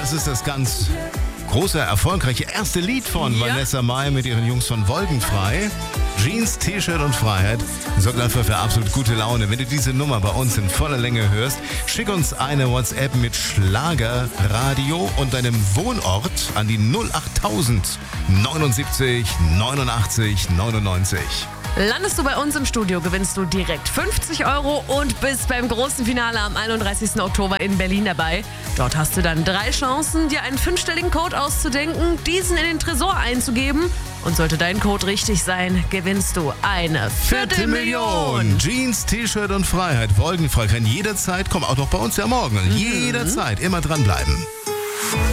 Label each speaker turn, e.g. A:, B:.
A: Das ist das ganz große, erfolgreiche erste Lied von Vanessa Mai mit ihren Jungs von Wolkenfrei. Jeans, T-Shirt und Freiheit sorgt einfach für absolut gute Laune. Wenn du diese Nummer bei uns in voller Länge hörst, schick uns eine WhatsApp mit Schlagerradio und deinem Wohnort an die 08000 79 89 99.
B: Landest du bei uns im Studio, gewinnst du direkt 50 € und bist beim großen Finale am 31. Oktober in Berlin dabei. Dort hast du dann 3 Chancen, dir einen 5-stelligen Code auszudenken, diesen in den Tresor einzugeben. Und sollte dein Code richtig sein, gewinnst du eine Viertelmillion.
A: Jeans, T-Shirt und Freiheit. Wolkenfrei kann jederzeit, komm auch noch bei uns ja morgen. Jederzeit, immer dranbleiben.